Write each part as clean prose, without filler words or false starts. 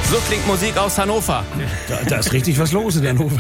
So klingt Musik aus Hannover. Da ist richtig was los in Hannover.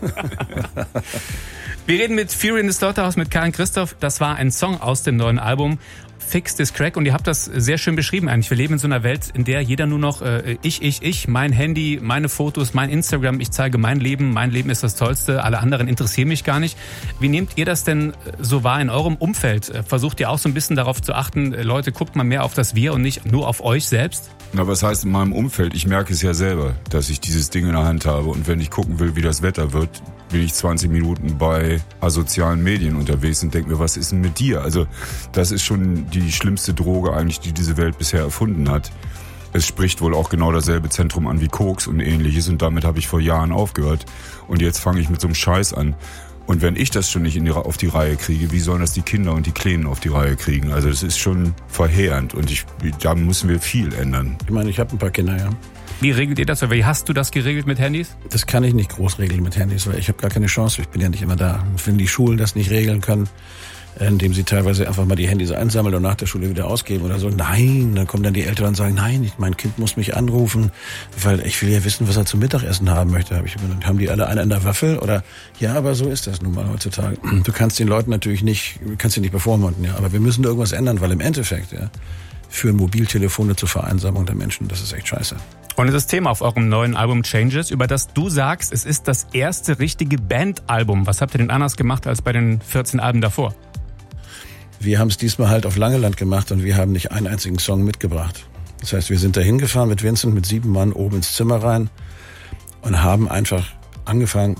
Wir reden mit Fury in the Slaughterhouse mit Karl Christoph. Das war ein Song aus dem neuen Album Fix This Crack und ihr habt das sehr schön beschrieben eigentlich. Wir leben in so einer Welt, in der jeder nur noch ich, mein Handy, meine Fotos, mein Instagram, ich zeige mein Leben ist das Tollste, alle anderen interessieren mich gar nicht. Wie nehmt ihr das denn so wahr in eurem Umfeld? Versucht ihr auch so ein bisschen darauf zu achten, Leute, guckt mal mehr auf das Wir und nicht nur auf euch selbst? Na, was heißt in meinem Umfeld? Ich merke es ja selber, dass ich dieses Ding in der Hand habe und wenn ich gucken will, wie das Wetter wird, bin ich 20 Minuten bei asozialen Medien unterwegs und denke mir, was ist denn mit dir? Also das ist schon die schlimmste Droge eigentlich, die diese Welt bisher erfunden hat. Es spricht wohl auch genau dasselbe Zentrum an wie Koks und ähnliches und damit habe ich vor Jahren aufgehört. Und jetzt fange ich mit so einem Scheiß an. Und wenn ich das schon nicht auf die Reihe kriege, wie sollen das die Kinder und die Kleinen auf die Reihe kriegen? Also das ist schon verheerend und da müssen wir viel ändern. Ich meine, ich habe ein paar Kinder, ja. Wie regelt ihr das oder wie hast du das geregelt mit Handys? Das kann ich nicht groß regeln mit Handys, weil ich habe gar keine Chance. Ich bin ja nicht immer da. Und wenn die Schulen das nicht regeln können, indem sie teilweise einfach mal die Handys einsammeln und nach der Schule wieder ausgeben oder so. Nein, dann kommen dann die Eltern und sagen, nein, mein Kind muss mich anrufen, weil ich will ja wissen, was er zum Mittagessen haben möchte. Haben die alle einen an der Waffel? Oder ja, aber so ist das nun mal heutzutage. Du kannst den Leuten natürlich nicht, kannst sie nicht bevormunden, ja. Aber wir müssen da irgendwas ändern, weil im Endeffekt, ja, führen Mobiltelefone zur Vereinsamung der Menschen. Das ist echt scheiße. Und das Thema auf eurem neuen Album Changes, über das du sagst, es ist das erste richtige Bandalbum. Was habt ihr denn anders gemacht als bei den 14 Alben davor? Wir haben es diesmal halt auf Langeland gemacht und wir haben nicht einen einzigen Song mitgebracht. Das heißt, wir sind da hingefahren mit Vincent, mit 7 Mann oben ins Zimmer rein und haben einfach angefangen,